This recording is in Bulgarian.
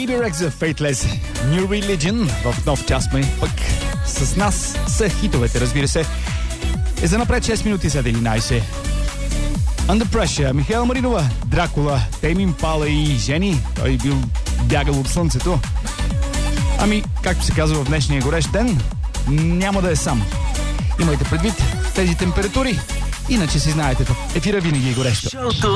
Phoebe Rex за Faithless, New Religion в нов час ми. Пък с нас са хитовете, разбира се. За напред 6 минути след 11. Under Pressure, Михаела Маринова, Дракула, Тейми Импала и Жени. Той бил бягал от слънцето. Ами, както се казва в днешния горещ ден, няма да е сам. Имайте предвид тези температури, иначе си знаете, в ефира винаги е горещо.